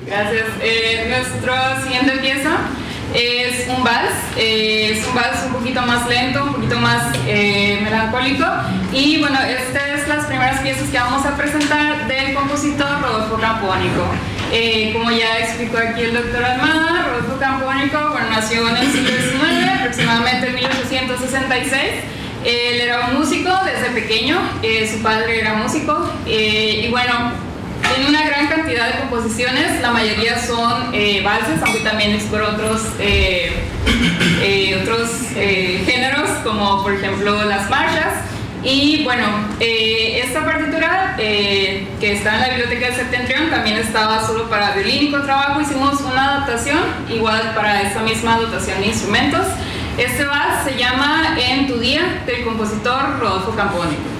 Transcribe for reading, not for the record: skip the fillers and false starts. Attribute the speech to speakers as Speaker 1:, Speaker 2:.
Speaker 1: Gracias. Nuestra siguiente pieza es un vals un poquito más lento, un poquito más melancólico. Y bueno, estas son las primeras piezas que vamos a presentar del compositor Rodolfo Campónico. Como ya explicó aquí el doctor Almada, Rodolfo Campónico nació en el siglo XIX, aproximadamente en 1866. Él era un músico desde pequeño, su padre era músico, y bueno, tiene una gran cantidad de composiciones, la mayoría son valses, aunque también explora otros géneros, como por ejemplo las marchas. Y bueno, esta partitura que está en la biblioteca de Septentrión también estaba solo para violín y contrabajo. Hicimos una adaptación igual para esa misma dotación de instrumentos. Este vals se llama En tu día, del compositor Rodolfo Campónico.